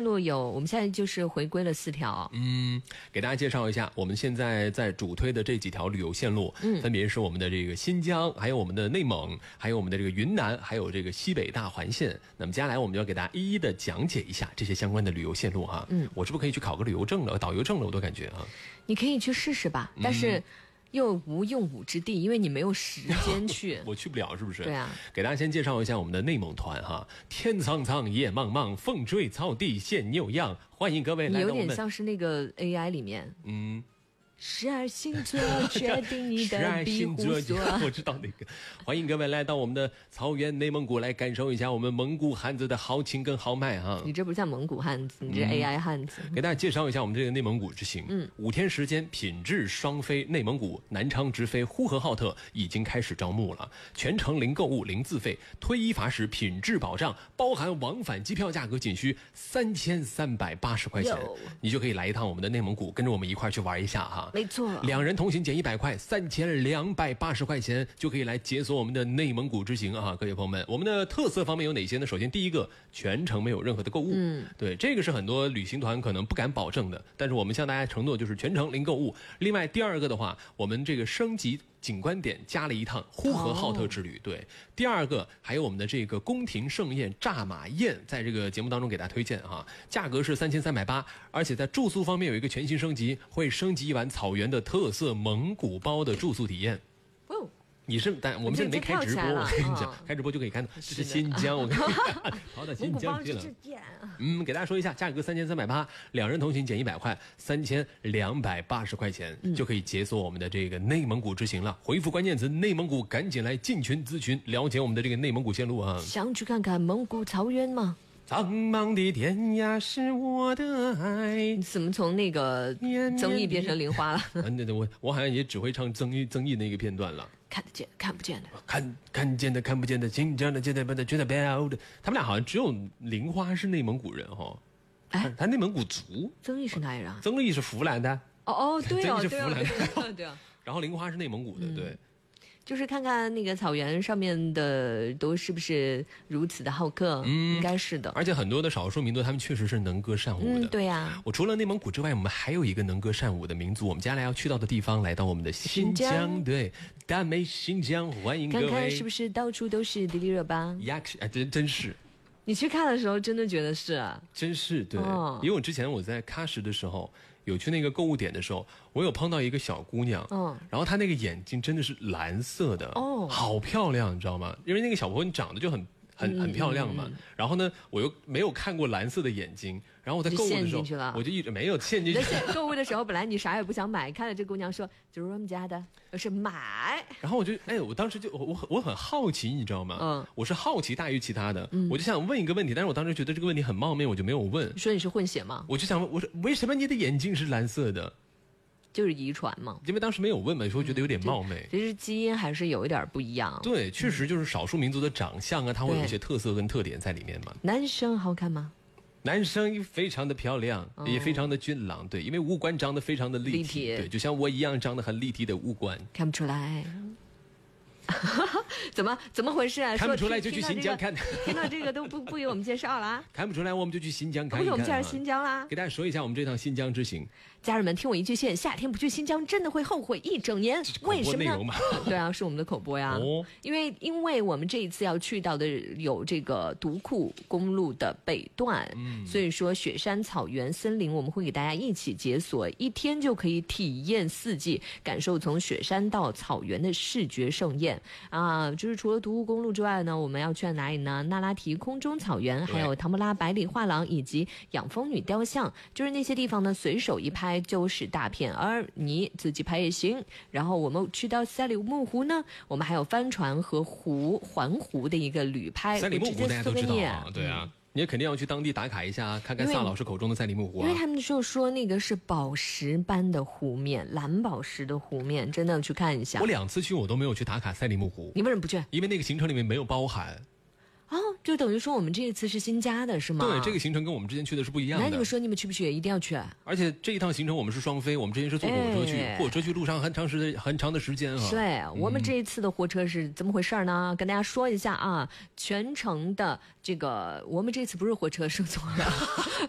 路有，我们现在就是回归了4条。 给大家介绍一下，我们现在在主推的这几条旅游线路，分别是我们的这个新疆，还有我们的内蒙，还有我们的这个云南，还有这个西北大环线。那么接下来我们就要给大家一一的讲解一下这些相关的旅游线路哈。我是不是可以去考个旅游证了、导游证了？我都感觉啊， 你可以去试试吧，但是又无用武之地，因为你没有时间去。 我去不了，是不是？ 对啊。 给大家先介绍一下我们的内蒙团哈，天苍苍，野茫茫，风吹草低见牛羊。欢迎各位来到我们。 你有点像是那个 AI 里面。12星座决定你的庇护所。 我知道那个。欢迎各位来到我们的草原内蒙古，来感受一下我们蒙古汉子的豪情跟豪迈哈。 你这不像蒙古汉子，你这 AI 汉子。 给大家介绍一下我们这个内蒙古之行。5天时间，品质双飞内蒙古南昌直飞呼和浩特已经开始招募了，全程零购物零自费，推一罚十，品质保障，包含往返机票价格仅需3380块钱，你就可以来一趟我们的内蒙古，跟着我们一块去玩一下哈。 没错 ，2人同行减100块，3280块钱就可以来解锁我们的内蒙古之行啊！各位朋友们，我们的特色方面有哪些呢？首先，第一个，全程没有任何的购物，对，这个是很多旅行团可能不敢保证的，但是我们向大家承诺就是全程零购物。另外，第二个的话，我们这个升级景观点加了一趟呼和浩特之旅，对。第二个还有我们的这个宫廷盛宴炸马宴，在这个节目当中给大家推荐哈，价格是3380，而且在住宿方面有一个全新升级，会升级一晚草原的特色蒙古包的住宿体验。但我们现在没开直播，我跟你讲，开直播就可以看到，这是新疆，我跟你讲，跑到新疆去了。给大家说一下，价格3380，2人同行减100块，3280块钱就可以解锁我们的这个内蒙古之行了。回复关键词内蒙古，赶紧来进群咨询，了解我们的这个内蒙古线路啊！ 想去看看蒙古草原吗？ 苍茫的天涯是我的爱。 你怎么从那个曾毅变成玲花了？ 我好像也只会唱曾毅那个片段了。 看得见看不见的， 看见的看不见的，新疆的见的不的觉得标的。他们俩好像只有玲花是内蒙古人哈。他内蒙古族。 曾毅是哪里人？ 曾毅是湖南的。 对哦， 曾毅是湖南的。 对啊。 然后玲花是内蒙古的，对。 就是看看那个草原上面的都是不是如此的好客，应该是的。 而且很多的少数民族他们确实是能歌善舞的。 对呀。 我除了内蒙古之外，我们还有一个能歌善舞的民族，我们接下来要去到的地方，来到我们的新疆，对，大美新疆，欢迎各位。 看看是不是到处都是迪丽热巴？ 真是。 你去看的时候真的觉得是啊， 真是对，因为我之前我在喀什的时候，有去那个购物点的时候，我有碰到一个小姑娘，然后她那个眼睛真的是蓝色的，好漂亮，你知道吗？因为那个小朋友长得就很漂亮嘛，然后呢，我又没有看过蓝色的眼睛，然后我在购物的时候，我就一直没有陷进去。 购物的时候，本来你啥也不想买，看了这姑娘说就是我们家的，是买。 然后我当时就我很好奇，你知道吗？我是好奇大于其他的，我就想问一个问题，但是我当时觉得这个问题很冒昧，我就没有问。 说你是混血吗？ 我就想问，我说为什么你的眼睛是蓝色的？ 就是遗传嘛， 因为当时没有问嘛，所以觉得有点冒昧。 其实基因还是有一点不一样。 对，确实就是少数民族的长相啊，它会有一些特色跟特点在里面嘛。 男生好看吗？ 男生非常的漂亮，也非常的俊朗，对，因为五官长得非常的立体，对，就像我一样长得很立体的五官。 看不出来。怎么回事啊？ 看不出来就去新疆看。 听到这个都不给我们介绍了。 看不出来我们就去新疆看一看。 不给我们介绍新疆啦。 给大家说一下我们这趟新疆之行。 家人们听我一句劝，夏天不去新疆真的会后悔一整年。为什么呢？对啊，是我们的口播呀。因为我们这一次要去到的有这个独库公路的北段，所以说雪山、草原、森林，我们会给大家一起解锁，1天就可以体验4季，感受从雪山到草原的视觉盛宴啊！就是除了独库公路之外呢，我们要去哪里呢？那拉提空中草原，还有唐木拉百里画廊以及养蜂女雕像，就是那些地方呢，随手一拍就是大片，而你自己拍也行。然后我们去到赛里木湖呢，我们还有帆船和环湖的一个旅拍。 赛里木湖大家都知道啊，对啊。你也肯定要去当地打卡一下，看看萨老师口中的赛里木湖因为他们就说那个是宝石般的湖面，蓝宝石的湖面，真的要去看一下。 我2次去我都没有去打卡赛里木湖。 你为什么不去？ 因为那个行程里面没有包含。 就等于说我们这一次是新加的是吗？ 对，这个行程跟我们之前去的是不一样的。 那你们说你们去不去？一定要去。 而且这一趟行程我们是双飞，我们之前是坐火车去，火车去路上很长的时间啊。 对，我们这一次的火车是怎么回事呢？跟大家说一下啊，全程的这个我们这次不是火车，说错了。